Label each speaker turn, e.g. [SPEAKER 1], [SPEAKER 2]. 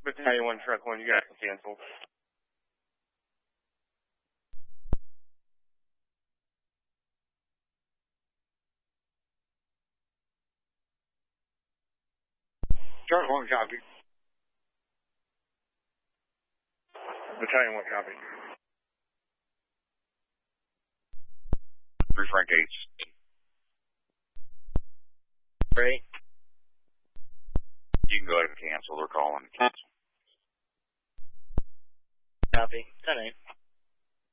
[SPEAKER 1] Battalion 1 Truck 1, you got it canceled.
[SPEAKER 2] Truck 1 copy.
[SPEAKER 1] Battalion 1 copy.
[SPEAKER 3] Front gates.
[SPEAKER 2] Great.
[SPEAKER 3] You can go ahead and cancel. They're calling. Cancel.
[SPEAKER 2] Copy. 10-8.